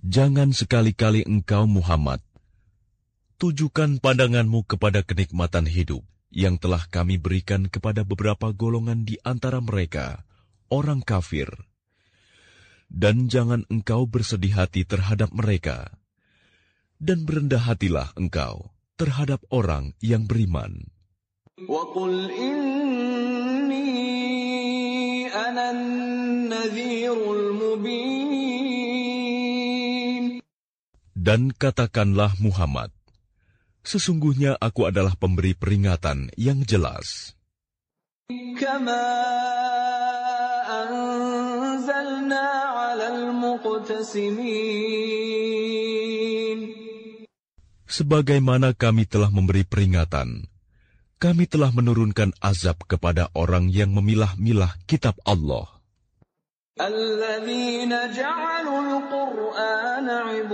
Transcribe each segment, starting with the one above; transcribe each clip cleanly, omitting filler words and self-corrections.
Jangan sekali-kali engkau Muhammad tujukan pandanganmu kepada kenikmatan hidup yang telah kami berikan kepada beberapa golongan di antara mereka, orang kafir. Dan jangan engkau bersedih hati terhadap mereka. Dan berendah hatilah engkau terhadap orang yang beriman. وَقُلْ إِنِّي أَنَا النَّذِيرُ الْمُبِينُ. Dan katakanlah Muhammad, sesungguhnya aku adalah pemberi peringatan yang jelas. كَمَا أَنزَلْنَا عَلَى الْمُقْتَسِمِينَ. Sebagaimana kami telah memberi peringatan, kami telah menurunkan azab kepada orang yang memilah-milah kitab Allah. الَّذِينَ جَعَلُوا الْقُرْآنَ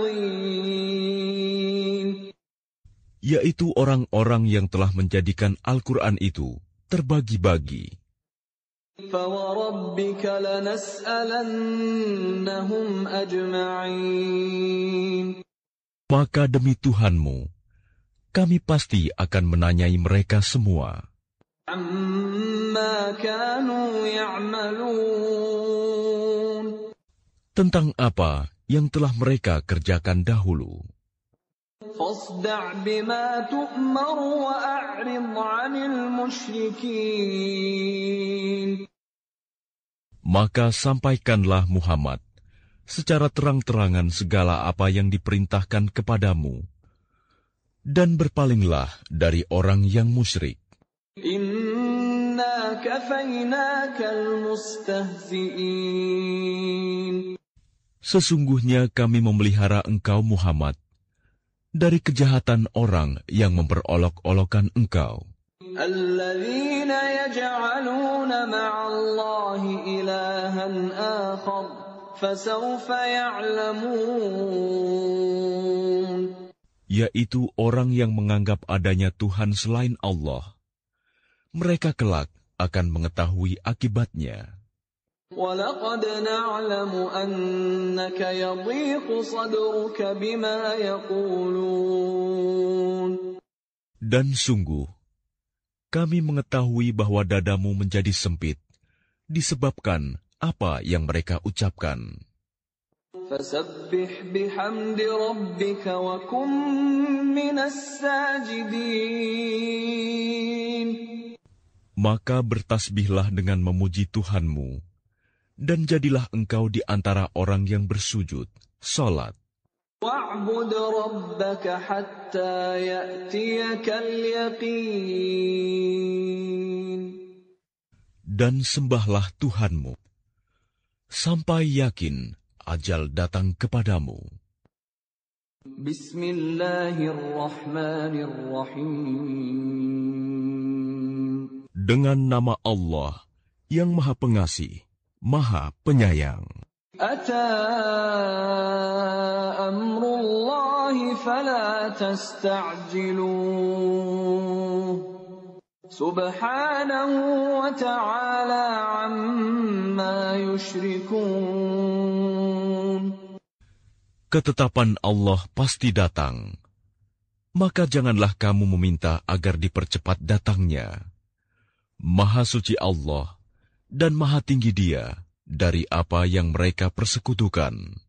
عِضِينَ. Yaitu orang-orang yang telah menjadikan Al-Quran itu terbagi-bagi. فَوَرَبِّكَ لَنَسْأَلَنَّهُمْ أَجْمَعِينَ. Maka demi Tuhanmu, kami pasti akan menanyai mereka semua. عَمَّا كَانُوا يَعْمَلُونَ. Tentang apa yang telah mereka kerjakan dahulu. فَاصْدَعْ بِمَا تُؤْمَرُ وَأَعْرِضْ عَنِ الْمُشْرِكِينَ. Maka sampaikanlah Muhammad secara terang-terangan segala apa yang diperintahkan kepadamu, dan berpalinglah dari orang yang musyrik. إِنَّا كَفَيْنَاكَ الْمُسْتَهْزِئِينَ. Sesungguhnya kami memelihara engkau Muhammad dari kejahatan orang yang memperolok-olokkan engkau. الَّذِينَ يَجْعَلُونَ مَعَ اللَّهِ إِلَٰهًا آخَرَ فَسَوْفَ يَعْلَمُونَ. Yaitu orang yang menganggap adanya Tuhan selain Allah. Mereka kelak akan mengetahui akibatnya. وَلَقَدْ نَعْلَمُ أَنَّكَ يَضِيقُ صَدْرُكَ بِمَا يَقُولُونَ. Dan sungguh, kami mengetahui bahwa dadamu menjadi sempit disebabkan apa yang mereka ucapkan. فَسَبِّحْ بِحَمْدِ رَبِّكَ وَكُن مِّنَ السَّاجِدِينَ. Maka bertasbihlah dengan memuji Tuhanmu, dan jadilah engkau di antara orang yang bersujud, salat. وَاعْبُدْ رَبَّكَ حَتَّى يَأْتِيَكَ الْيَقِينُ. Dan sembahlah Tuhanmu, sampai yakin ajal datang kepadamu. Bismillahirrahmanirrahim. Dengan nama Allah yang Maha Pengasih, Maha Penyayang. Ata amrullahi fala tasta'jiluh. Subhanahu wa ta'ala amma yushrikun. Ketetapan Allah pasti datang, maka janganlah kamu meminta agar dipercepat datangnya. Maha suci Allah dan maha tinggi Dia dari apa yang mereka persekutukan.